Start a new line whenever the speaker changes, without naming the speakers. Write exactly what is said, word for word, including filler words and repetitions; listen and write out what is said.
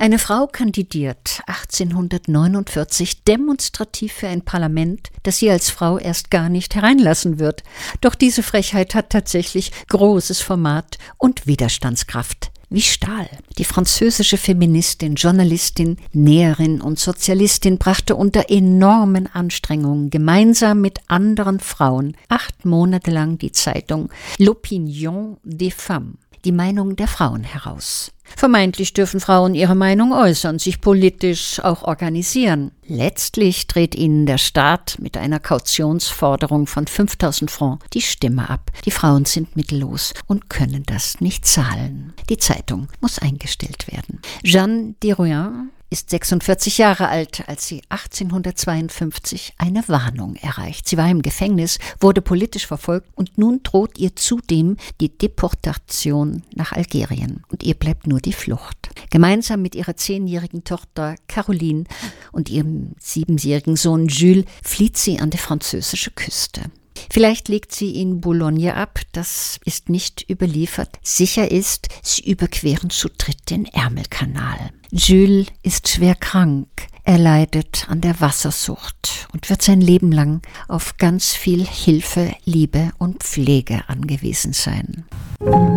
Eine Frau kandidiert achtzehnhundertneunundvierzig demonstrativ für ein Parlament, das sie als Frau erst gar nicht hereinlassen wird. Doch diese Frechheit hat tatsächlich großes Format und Widerstandskraft. Wie Stahl. Die französische Feministin, Journalistin, Näherin und Sozialistin brachte unter enormen Anstrengungen gemeinsam mit anderen Frauen acht Monate lang die Zeitung L'Opinion des Femmes, die Meinung der Frauen, heraus. Vermeintlich dürfen Frauen ihre Meinung äußern, sich politisch auch organisieren. Letztlich dreht ihnen der Staat mit einer Kautionsforderung von fünftausend Francs die Stimme ab. Die Frauen sind mittellos und können das nicht zahlen. Die Zeitung muss eingestellt werden. Jeanne Drouin ist sechsundvierzig Jahre alt, als sie achtzehnhundertzweiundfünfzig eine Warnung erreicht. Sie war im Gefängnis, wurde politisch verfolgt und nun droht ihr zudem die Deportation nach Algerien. Und ihr bleibt nur die Flucht. Gemeinsam mit ihrer zehnjährigen Tochter Caroline und ihrem siebenjährigen Sohn Jules flieht sie an die französische Küste. Vielleicht legt sie in Boulogne ab, das ist nicht überliefert. Sicher ist, sie überqueren zu dritt den Ärmelkanal. Jules ist schwer krank. Er leidet an der Wassersucht und wird sein Leben lang auf ganz viel Hilfe, Liebe und Pflege angewiesen sein.